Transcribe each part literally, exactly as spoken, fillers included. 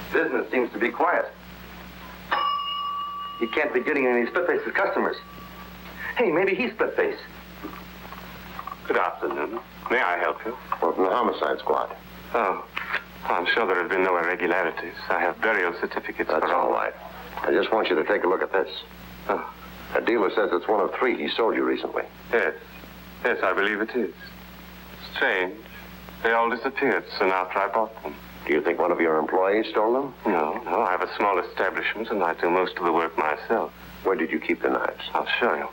Business seems to be quiet. He can't be getting any split-faced customers. Hey, maybe he's split-faced. Good afternoon. May I help you? Well, from the homicide squad. Oh, I'm sure there have been no irregularities. I have burial certificates. That's for all right. I just want you to take a look at this. Oh. A dealer says it's one of three he sold you recently. Yes. Yes, I believe it is. Strange. They all disappeared soon after I bought them. Do you think one of your employees stole them? No, no. I have a small establishment, and I do most of the work myself. Where did you keep the knives? I'll show you.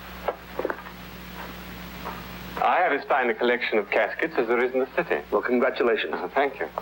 I have as fine a collection of caskets as there is in the city. Well, congratulations. Oh, thank you.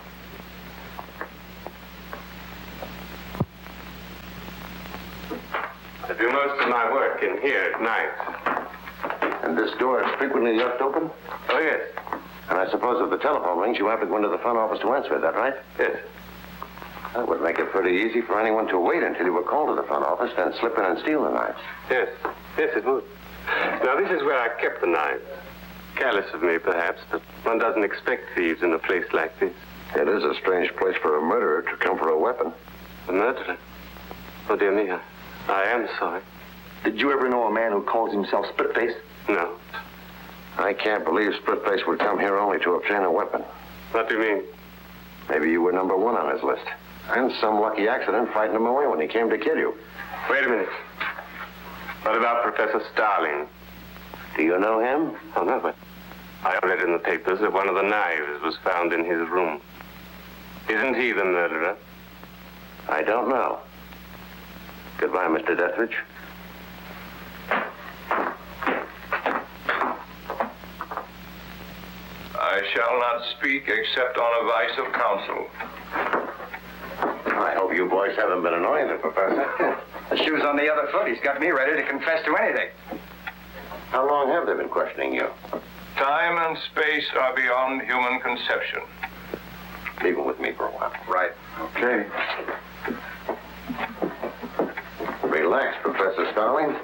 I do most of my work in here at night. And this door is frequently left open? Oh, yes. And I suppose if the telephone rings, you have to go into the front office to answer it, is that right? Yes. That would make it pretty easy for anyone to wait until you were called to the front office, then slip in and steal the knives. Yes. Yes, it would. Now, this is where I kept the knives. Careless of me, perhaps, but one doesn't expect thieves in a place like this. It is a strange place for a murderer to come for a weapon. A murderer? Oh, dear me, I, I am sorry. Did you ever know a man who calls himself split-faced? No. I can't believe Splitface would come here only to obtain a weapon. What do you mean? Maybe you were number one on his list. And some lucky accident frightened him away when he came to kill you. Wait a minute. What about Professor Starling? Do you know him? Oh, no, but I read in the papers that one of the knives was found in his room. Isn't he the murderer? I don't know. Goodbye, Mister Dethridge. I shall not speak except on advice of counsel. I hope you boys haven't been annoying the professor. The shoe's on the other foot. He's got me ready to confess to anything. How long have they been questioning you? Time and space are beyond human conception. Leave him with me for a while. Right. Okay. Relax, Professor Starling.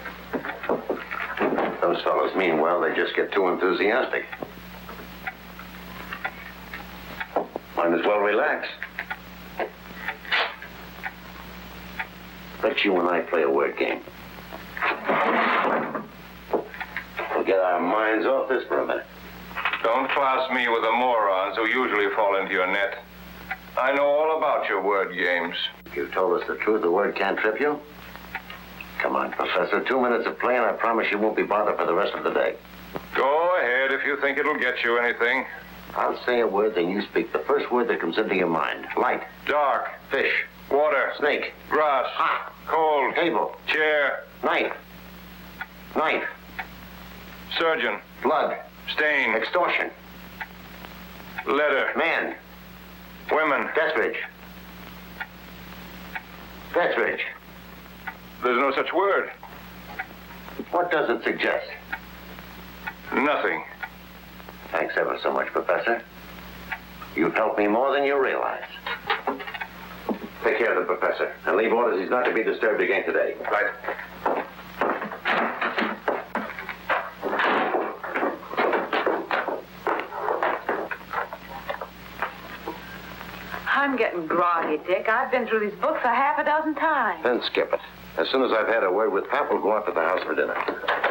Those fellows mean well. They just get too enthusiastic. Might as well relax. Let you and I play a word game. We'll get our minds off this for a minute. Don't class me with the morons who usually fall into your net. I know all about your word games. If you told us the truth, the word can't trip you? Come on, Professor. Two minutes of play, and I promise you won't be bothered for the rest of the day. Go ahead if you think it'll get you anything. I'll say a word, then you speak the first word that comes into your mind. Light. Dark. Fish. Water. Snake. Grass. Hot. Cold. Table. Chair. Knife. Knife. Surgeon. Blood. Stain. Extortion. Letter. Man. Women. Dethridge. Dethridge. There's no such word. What does it suggest? Nothing. Thanks ever so much, Professor. You've helped me more than you realize. Take care of the professor, and leave orders he's not to be disturbed again today. Right. I'm getting groggy, Dick. I've been through these books a half a dozen times. Then skip it. As soon as I've had a word with Pap, we'll go out to the house for dinner.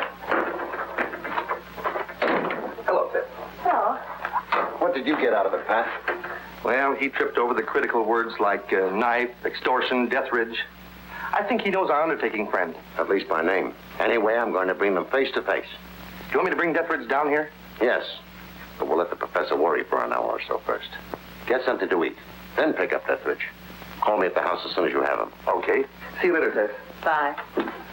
Hello, Pip. So? What did you get out of it, Pat? Well, he tripped over the critical words like uh, knife, extortion, Dethridge. I think he knows our undertaking friend. At least by name. Anyway, I'm going to bring them face to face. Do you want me to bring Dethridge down here? Yes. But we'll let the professor worry for an hour or so first. Get something to eat. Then pick up Dethridge. Call me at the house as soon as you have him. Okay. See you later, Tess. Bye.